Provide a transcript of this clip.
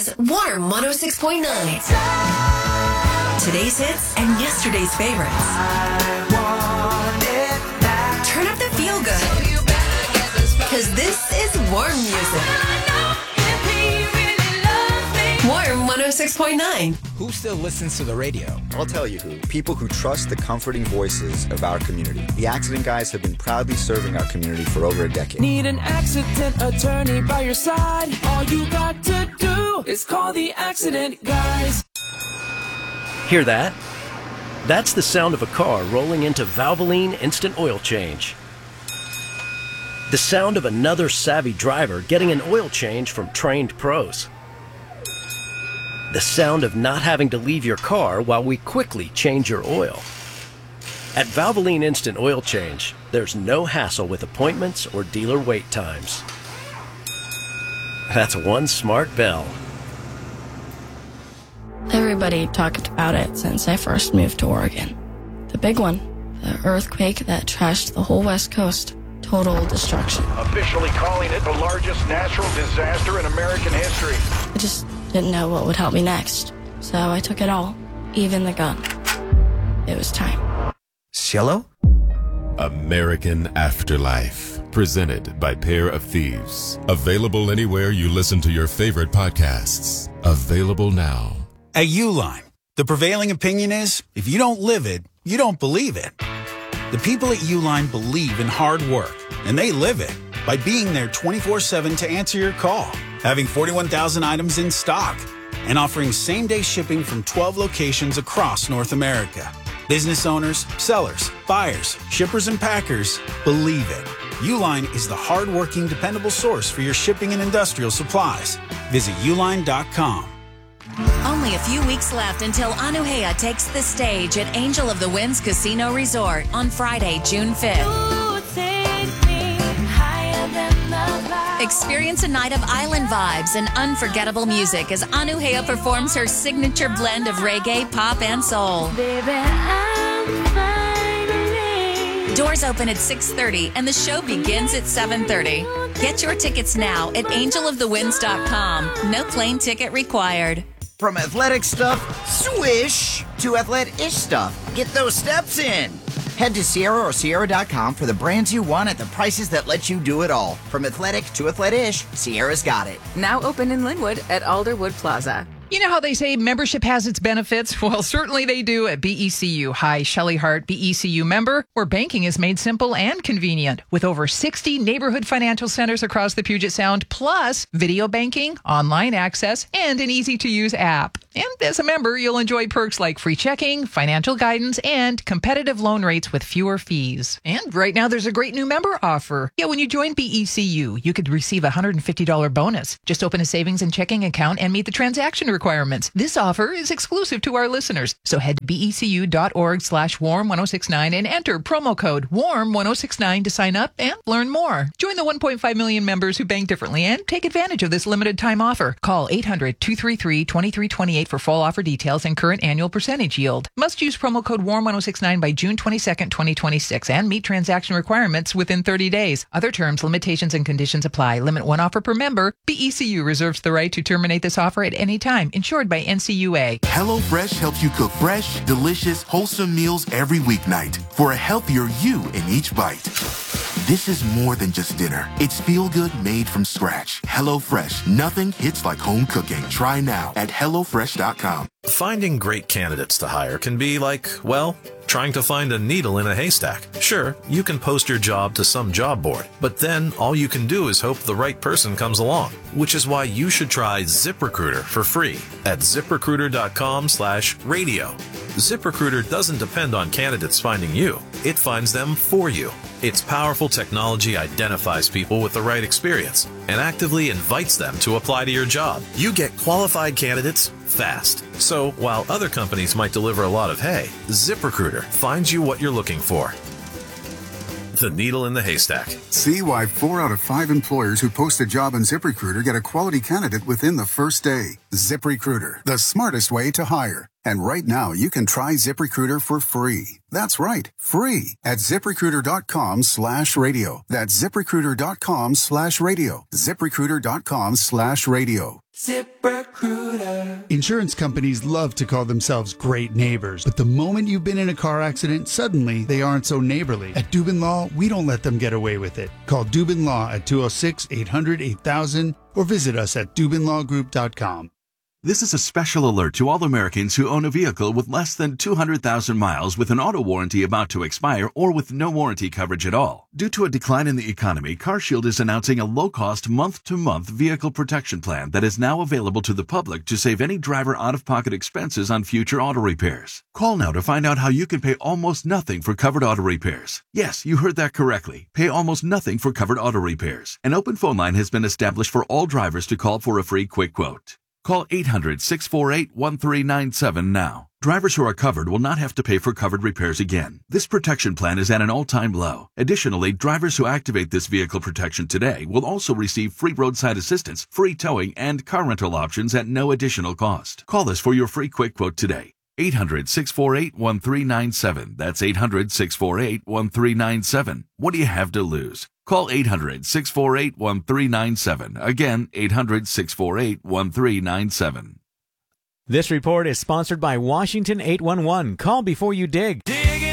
is Warm 106.9. Today's hits and yesterday's favorites. Turn up the feel good. Because this is Warm music. Warm 106.9. Who still listens to the radio? I'll tell you who. People who trust the comforting voices of our community. The Accident Guys have been proudly serving our community for over a decade. Need an accident attorney by your side? All you got to do is call the Accident Guys. Hear that? That's the sound of a car rolling into Valvoline Instant Oil Change. The sound of another savvy driver getting an oil change from trained pros. The sound of not having to leave your car while we quickly change your oil. At Valvoline Instant Oil Change, there's no hassle with appointments or dealer wait times. That's one smart bell. Everybody talked about it since I first moved to Oregon. The big one, the earthquake that trashed the whole West Coast. Total destruction. Officially calling it the largest natural disaster in American history. I just didn't know what would help me next. So I took it all, even the gun. It was time. Cielo? American Afterlife, presented by Pair of Thieves. Available anywhere you listen to your favorite podcasts. Available now. At Uline, the prevailing opinion is, if you don't live it, you don't believe it. The people at Uline believe in hard work, and they live it by being there 24/7 to answer your call, having 41,000 items in stock, and offering same-day shipping from 12 locations across North America. Business owners, sellers, buyers, shippers, and packers believe it. Uline is the hard-working, dependable source for your shipping and industrial supplies. Visit uline.com. Only a few weeks left until Anuhea takes the stage at Angel of the Winds Casino Resort on Friday, June 5th. Experience a night of island vibes and unforgettable music as Anuhea performs her signature blend of reggae, pop, and soul. Doors open at 6:30 and the show begins at 7:30. Get your tickets now at angelofthewinds.com. No plane ticket required. From athletic stuff, swish, to athletic-ish stuff. Get those steps in. Head to Sierra or Sierra.com for the brands you want at the prices that let you do it all. From athletic to athletic-ish, Sierra's got it. Now open in Linwood at Alderwood Plaza. You know how they say membership has its benefits? Well, certainly they do at BECU. Hi, Shelley Hart, BECU member, where banking is made simple and convenient with over 60 neighborhood financial centers across the Puget Sound, plus video banking, online access, and an easy-to-use app. And as a member, you'll enjoy perks like free checking, financial guidance, and competitive loan rates with fewer fees. And right now, there's a great new member offer. Yeah, when you join BECU, you could receive a $150 bonus. Just open a savings and checking account and meet the transaction requirements. This offer is exclusive to our listeners. So head to becu.org/warm1069 and enter promo code WARM1069 to sign up and learn more. Join the 1.5 million members who bank differently and take advantage of this limited time offer. Call 800-233-2328 for full offer details and current annual percentage yield. Must use promo code WARM1069 by June 22nd, 2026 and meet transaction requirements within 30 days. Other terms, limitations, and conditions apply. Limit one offer per member. BECU reserves the right to terminate this offer at any time. Insured by NCUA. HelloFresh helps you cook fresh, delicious, wholesome meals every weeknight for a healthier you in each bite. This is more than just dinner. It's feel-good made from scratch. HelloFresh. Nothing hits like home cooking. Try now at HelloFresh.com. Finding great candidates to hire can be like, well, trying to find a needle in a haystack. Sure, you can post your job to some job board, but then all you can do is hope the right person comes along, which is why you should try ZipRecruiter for free at ZipRecruiter.com/radio. ZipRecruiter doesn't depend on candidates finding you. It finds them for you. Its powerful technology identifies people with the right experience and actively invites them to apply to your job. You get qualified candidates fast. So while other companies might deliver a lot of hay, ZipRecruiter finds you what you're looking for. The needle in the haystack. See why 4 out of 5 employers who post a job on ZipRecruiter get a quality candidate within the first day. ZipRecruiter, the smartest way to hire. And right now, you can try ZipRecruiter for free. That's right, free at ZipRecruiter.com/radio. That's ZipRecruiter.com/radio. ZipRecruiter.com/radio. ZipRecruiter. Insurance companies love to call themselves great neighbors, but the moment you've been in a car accident, suddenly they aren't so neighborly. At Dubin Law, we don't let them get away with it. Call Dubin Law at 206-800-8000 or visit us at DubinLawGroup.com. This is a special alert to all Americans who own a vehicle with less than 200,000 miles with an auto warranty about to expire or with no warranty coverage at all. Due to a decline in the economy, CarShield is announcing a low-cost month-to-month vehicle protection plan that is now available to the public to save any driver out-of-pocket expenses on future auto repairs. Call now to find out how you can pay almost nothing for covered auto repairs. Yes, you heard that correctly. Pay almost nothing for covered auto repairs. An open phone line has been established for all drivers to call for a free quick quote. Call 800-648-1397 now. Drivers who are covered will not have to pay for covered repairs again. This protection plan is at an all-time low. Additionally, drivers who activate this vehicle protection today will also receive free roadside assistance, free towing, and car rental options at no additional cost. Call us for your free quick quote today. 800-648-1397. That's 800-648-1397. What do you have to lose? Call 800-648-1397. Again, 800-648-1397. This report is sponsored by Washington 811. Call before you dig.